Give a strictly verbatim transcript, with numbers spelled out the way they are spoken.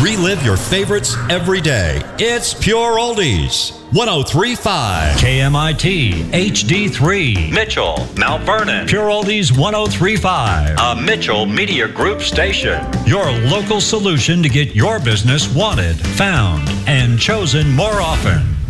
Relive your favorites every day. It's Pure Oldies. one oh three point five. K M I T H D three. Mitchell, Mount Vernon. Pure Oldies one oh three point five. A Mitchell Media Group station. Your local solution to get your business wanted, found, and chosen more often.